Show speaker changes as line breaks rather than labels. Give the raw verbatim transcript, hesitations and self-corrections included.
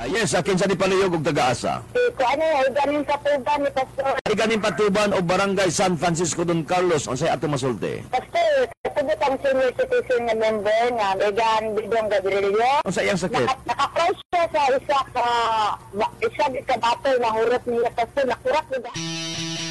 Ah, yes, akin sa ni Paluyog ug taga-asa.
Eh, kung ano, ay ganin sa tuban ni Pastor.
Ay ganing Patuban o Barangay San Francisco Don Carlos unsay ato masulti.
Pastor, kasabot ang senior citizen na member nga, Egan Bidong Gabrielio.
Unsay iyang sakit?
Naka, naka-crush siya sa isa ka, isa ka battle na hurot niya, Pastor, nakurak niya.